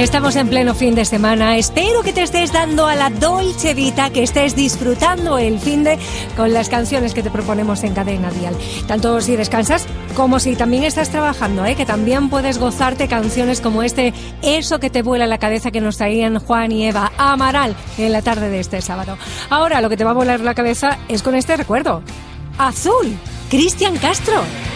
Estamos en pleno fin de semana. Espero que te estés dando a la Dolce Vita, que estés disfrutando el finde con las canciones que te proponemos en Cadena Dial. Tanto si descansas como si también estás trabajando, que también puedes gozarte canciones como Eso que te vuela la cabeza, que nos traían Juan y Eva Amaral en la tarde de este sábado. Ahora lo que te va a volar la cabeza es con este recuerdo. Azul, Cristian Castro.